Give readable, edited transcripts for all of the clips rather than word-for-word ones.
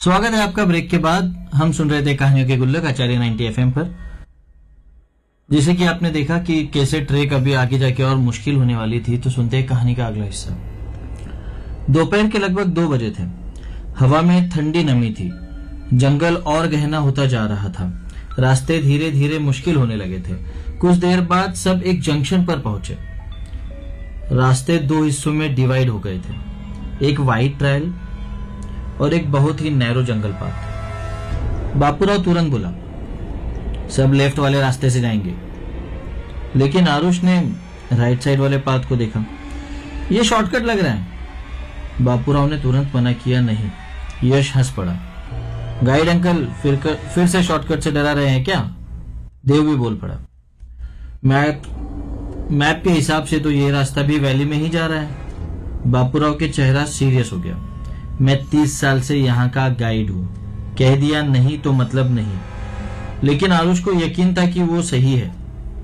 स्वागत है आपका ब्रेक के बाद। हम सुन रहे थे कहानियों के गुल्लक आचार्य 90 एफएम पर। जैसे कि आपने देखा कि कैसे ट्रेक अभी आगे जाके और मुश्किल होने वाली थी, तो सुनते हैं कहानी का अगला हिस्सा। दोपहर के लगभग 2 बजे थे। हवा में ठंडी नमी थी। जंगल और गहना होता जा रहा था। रास्ते धीरे धीरे मुश्किल होने लगे थे। कुछ देर बाद सब एक जंक्शन पर पहुंचे। रास्ते 2 हिस्सों में डिवाइड हो गए थे, एक वाइड ट्रायल और एक बहुत ही नैरो जंगल पाथ। बापूराव तुरंत बोला, सब लेफ्ट वाले रास्ते से जाएंगे। लेकिन आरुष ने राइट साइड वाले पाथ को देखा। ये शॉर्टकट लग रहा है। बापूराव ने तुरंत मना किया, नहीं। यश हंस पड़ा। गाइड अंकल फिर से शॉर्टकट से डरा रहे हैं क्या? देव भी बोल पड़ा, मैप के हिसाब से तो ये रास्ता भी वैली में ही जा रहा है। बापूराव के चेहरा सीरियस हो गया। मैं 30 साल से यहाँ का गाइड हूँ। कह दिया नहीं तो मतलब नहीं। लेकिन आरुष को यकीन था कि वो सही है।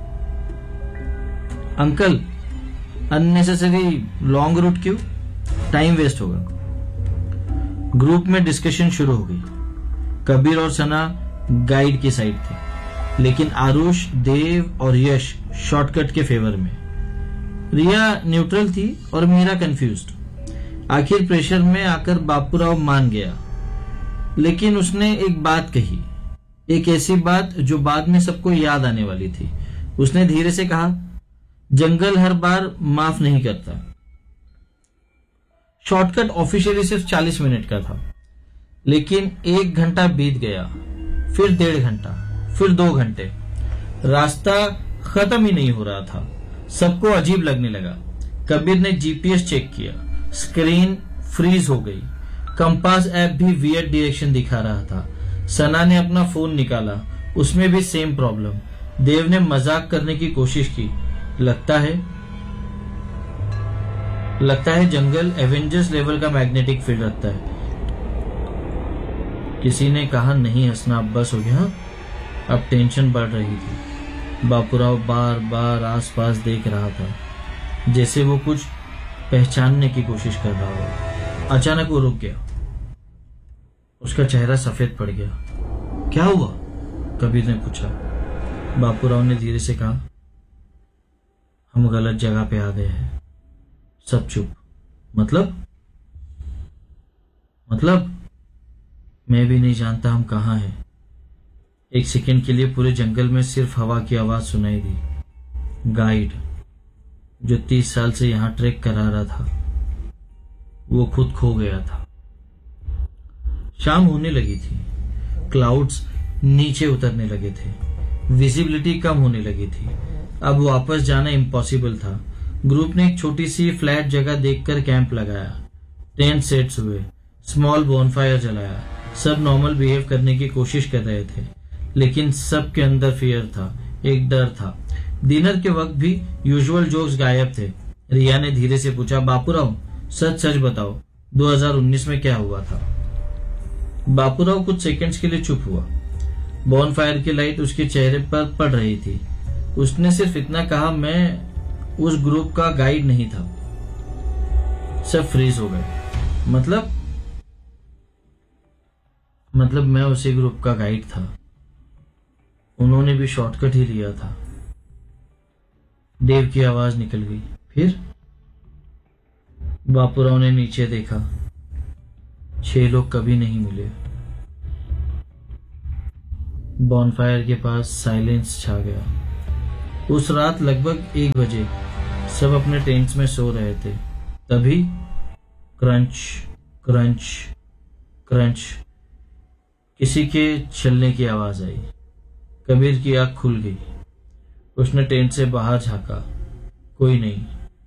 अंकल, अननेसेसरी लॉन्ग रूट क्यों? टाइम वेस्ट होगा। ग्रुप में डिस्कशन शुरू हो गई। कबीर और सना गाइड की साइड थे, लेकिन आरुष, देव और यश शॉर्टकट के फेवर में। रिया न्यूट्रल थी और मीरा कंफ्यूज्ड। आखिर प्रेशर में आकर बापूराव मान गया। लेकिन उसने एक बात कही, एक ऐसी बात जो बाद में सबको याद आने वाली थी। उसने धीरे से कहा, जंगल हर बार माफ नहीं करता। शॉर्टकट ऑफिशियली सिर्फ 40 मिनट का था, लेकिन 1 घंटा बीत गया, फिर 1.5 घंटा, फिर 2 घंटे। रास्ता खत्म ही नहीं हो रहा था। सबको अजीब लगने लगा। कबीर ने जीपीएस चेक किया, स्क्रीन फ्रीज हो गई। कंपास ऐप भी वियर्ड डायरेक्शन दिखा रहा था। सना ने अपना फोन निकाला, उसमें भी सेम प्रॉब्लम। देव ने मजाक करने की कोशिश की, लगता है जंगल एवेंजर्स लेवल का मैग्नेटिक फील्ड रखता है। किसी ने कहा, नहीं हंसना, अब बस हो गया। अब टेंशन बढ़ रही थी। बापूराव बार बार आसपास देख रहा था, जैसे वो कुछ पहचानने की कोशिश कर रहा हो। अचानक वो रुक गया। उसका चेहरा सफेद पड़ गया। क्या हुआ? कबीर ने पूछा। बापूराव ने धीरे से कहा, हम गलत जगह पे आ गए हैं। सब चुप। मतलब मैं भी नहीं जानता हम कहाँ हैं। एक सेकंड के लिए पूरे जंगल में सिर्फ हवा की आवाज सुनाई दी। गाइड जो 30 साल से यहां ट्रेक करा रहा था, वो खुद खो गया था। शाम होने लगी थी। क्लाउड्स नीचे उतरने लगे थे। विजिबिलिटी कम होने लगी थी। अब वापस जाना इम्पॉसिबल था। ग्रुप ने एक छोटी सी फ्लैट जगह देखकर कैंप लगाया। टेंट सेट्स हुए, स्मॉल बॉनफायर जलाया। सब नॉर्मल बिहेव करने की कोशिश कर रहे थे, लेकिन सबके अंदर फियर था, एक डर था। डिनर के वक्त भी यूजुअल जोक्स गायब थे। रिया ने धीरे से पूछा, बापूराव सच सच बताओ, 2019 में क्या हुआ था? बापूराव कुछ सेकंड्स के लिए चुप हुआ। बॉनफायर की लाइट उसके चेहरे पर पड़ रही थी। उसने सिर्फ इतना कहा, मैं उस ग्रुप का गाइड नहीं था। सब फ्रीज हो गए। मतलब मैं उसी ग्रुप का गाइड था। उन्होंने भी शॉर्टकट ही लिया था। देव की आवाज निकल गई। फिर? बापूराव ने नीचे देखा। 6 लोग कभी नहीं मिले। बॉनफायर के पास साइलेंस छा गया। उस रात लगभग 1 बजे सब अपने टेंट्स में सो रहे थे। तभी क्रंच क्रंच क्रंच किसी के चलने की आवाज आई। कबीर की आंख खुल गई। उसने टेंट से बाहर झांका, कोई नहीं।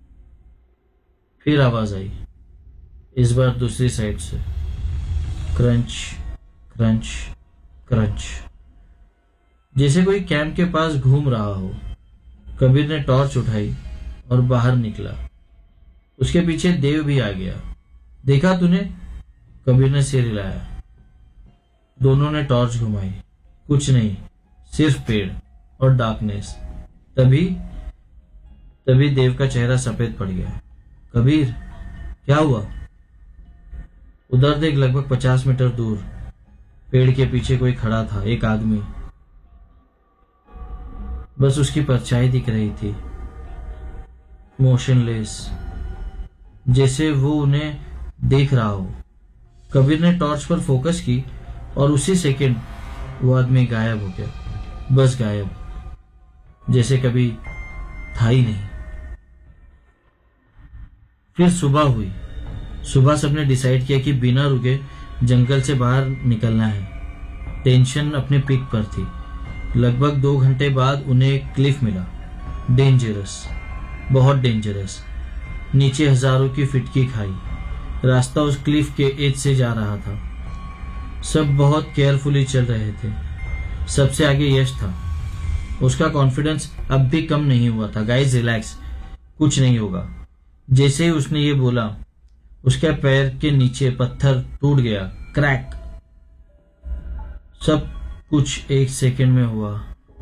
फिर आवाज आई, इस बार दूसरी साइड से। क्रंच क्रंच क्रंच, जैसे कोई कैंप के पास घूम रहा हो। कबीर ने टॉर्च उठाई और बाहर निकला। उसके पीछे देव भी आ गया। देखा तूने? कबीर ने सिर हिलाया। दोनों ने टॉर्च घुमाई। कुछ नहीं, सिर्फ पेड़ और डार्कनेस। तभी देव का चेहरा सफेद पड़ गया। कबीर, क्या हुआ? उधर देख, लगभग 50 मीटर दूर पेड़ के पीछे कोई खड़ा था, एक आदमी। बस उसकी परछाई दिख रही थी, मोशनलेस, जैसे वो उन्हें देख रहा हो। कबीर ने टॉर्च पर फोकस की और उसी सेकंड वो आदमी गायब हो गया। बस गायब, जैसे कभी था ही नहीं। फिर सुबह हुई। सुबह सबने डिसाइड किया कि बिना रुके जंगल से बाहर निकलना है। टेंशन अपने पीक पर थी। लगभग 2 घंटे बाद उन्हें एक क्लिफ मिला। डेंजरस, बहुत डेंजरस। नीचे हजारों की फीट की खाई। रास्ता उस क्लिफ के एज से जा रहा था। सब बहुत केयरफुली चल रहे थे। सबसे आगे यश था। उसका कॉन्फिडेंस अब भी कम नहीं हुआ था। गाइस रिलैक्स, कुछ नहीं होगा। जैसे ही उसने ये बोला, उसके पैर के नीचे पत्थर टूट गया। क्रैक। सब कुछ 1 सेकंड में हुआ।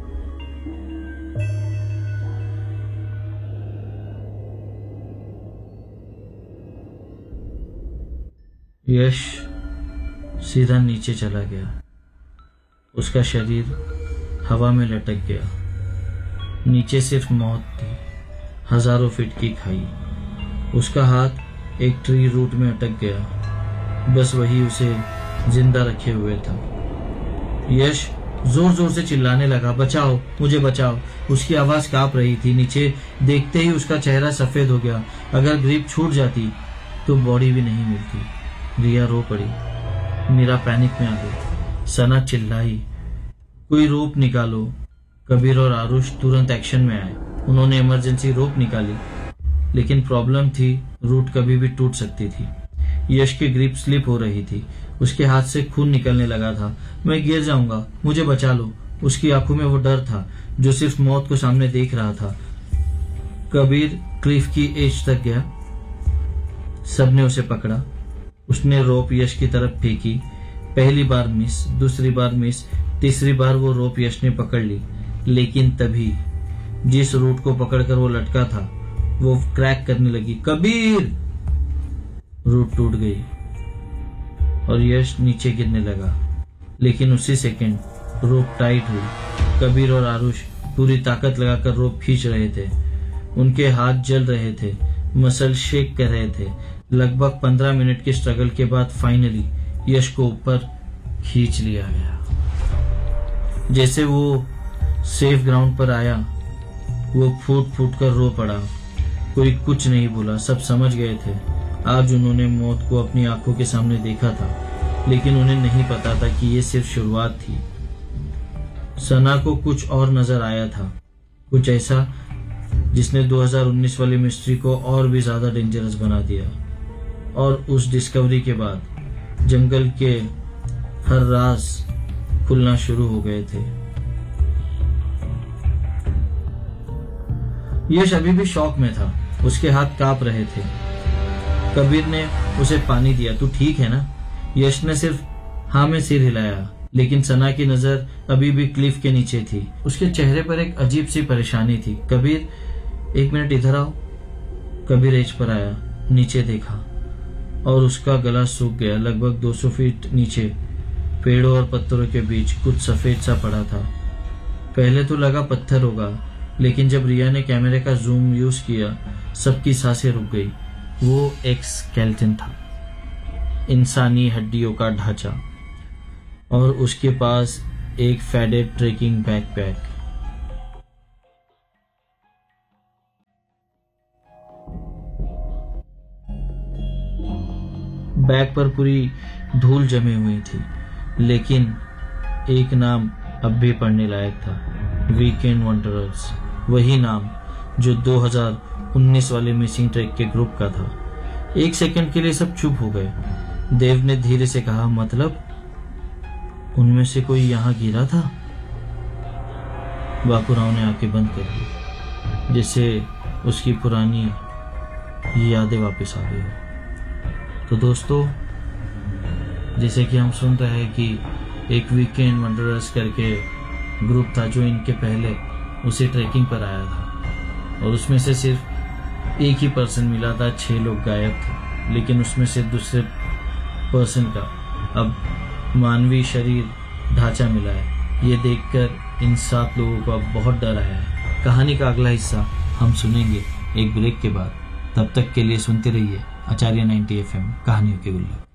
यश सीधा नीचे चला गया। उसका शरीर हवा में लटक गया। नीचे सिर्फ मौत थी, हजारों फीट की खाई। उसका हाथ एक ट्री रूट में अटक गया। बस वही उसे जिंदा रखे हुए था। यश जोर जोर से चिल्लाने लगा, बचाओ, मुझे बचाओ। उसकी आवाज कांप रही थी। नीचे देखते ही उसका चेहरा सफेद हो गया। अगर ग्रिप छूट जाती तो बॉडी भी नहीं मिलती। रिया रो पड़ी। मीरा पैनिक में आ गई। सना चिल्लाई, कोई रोप निकालो। कबीर और आरुष तुरंत एक्शन में आए। उन्होंने इमरजेंसी रोप निकाली, लेकिन प्रॉब्लम थी, रूट कभी भी टूट सकती थी। यश की ग्रिप स्लिप हो रही थी। उसके हाथ से खून निकलने लगा था। मैं गिर जाऊंगा, मुझे बचा लो। उसकी आंखों में वो डर था जो सिर्फ मौत को सामने देख रहा था। कबीर क्लिफ की एज तक गया। सबने उसे पकड़ा। उसने रोप यश की तरफ फेंकी। पहली बार मिस, दूसरी बार मिस, तीसरी बार वो रोप यश ने पकड़ ली। लेकिन तभी जिस रूट को पकड़कर वो लटका था वो क्रैक करने लगी। कबीर! रूट टूट गई और यश नीचे गिरने लगा। लेकिन उसी सेकंड रोप टाइट हुई। कबीर और आरुष पूरी ताकत लगाकर रोप खींच रहे थे। उनके हाथ जल रहे थे, मसल शेक कर रहे थे। लगभग 15 मिनट के स्ट्रगल के बाद फाइनली यश को ऊपर खींच लिया गया। जैसे वो सेफ ग्राउंड पर आया, वो फूट फूट कर रो पड़ा। कोई कुछ नहीं बोला। सब समझ गए थे आज उन्होंने मौत को अपनी आंखों के सामने देखा था, लेकिन उन्हें नहीं पता था कि ये सिर्फ शुरुआत थी। सना को कुछ और नजर आया था, कुछ ऐसा जिसने 2019 वाली मिस्ट्री को और भी ज्यादा डेंजरस बना दिया। और उस डिस्कवरी के बाद जंगल के हर राज खुलना शुरू हो गए थे। यश अभी भी शॉक में था। उसके हाथ कांप रहे थे। कबीर ने उसे पानी दिया। तू ठीक है ना? यश ने सिर्फ हाँ में सिर हिलाया। लेकिन सना की नजर अभी भी क्लिफ के नीचे थी। उसके चेहरे पर एक अजीब सी परेशानी थी। कबीर, 1 मिनट इधर आओ। कबीर एज पर आया, नीचे देखा और उसका गला सूख गया। लगभग 200 फीट नीचे पेड़ों और पत्थरों के बीच कुछ सफेद सा पड़ा था। पहले तो लगा पत्थर होगा, लेकिन जब रिया ने कैमरे का जूम यूज किया, सबकी सांसें रुक गई। वो एक स्केलेटन था, इंसानी हड्डियों का ढांचा, और उसके पास एक फेडेड ट्रेकिंग बैकपैक। बैग पर पूरी धूल जमी हुई थी, लेकिन एक नाम अब भी पढ़ने लायक था, वीकेंड वंडरर्स। वही नाम जो 2019 वाले मिसिंग ट्रैक के ग्रुप का था। 1 सेकंड के लिए सब चुप हो गए। देव ने धीरे से कहा, मतलब उनमें से कोई यहाँ गिरा था? बापूराव ने आंखें बंद कर ली, जिससे उसकी पुरानी यादें वापस आ गई। तो दोस्तों, जैसे कि हम सुन रहे हैं कि एक वीकेंड वंडरर्स करके ग्रुप था जो इनके पहले उसी ट्रैकिंग पर आया था, और उसमें से सिर्फ एक ही पर्सन मिला था। 6 लोग गायब थे, लेकिन उसमें से दूसरे पर्सन का अब मानवीय शरीर ढांचा मिला है। ये देखकर इन 7 लोगों को अब बहुत डर आया है। कहानी का अगला हिस्सा हम सुनेंगे एक ब्रेक के बाद। तब तक के लिए सुनते रहिए आचार्य 90 FM कहानियों के गुल्लक।